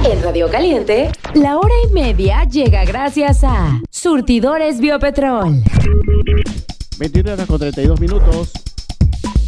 En Radio Caliente, la hora y media llega gracias a Surtidores Biopetrol. 23 horas con 32 minutos.